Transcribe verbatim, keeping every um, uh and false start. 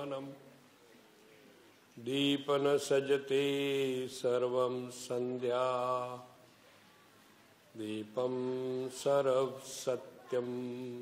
दीपनमानम् दीपन सजते सर्वं संध्या दीपं सर्व सत्यम्।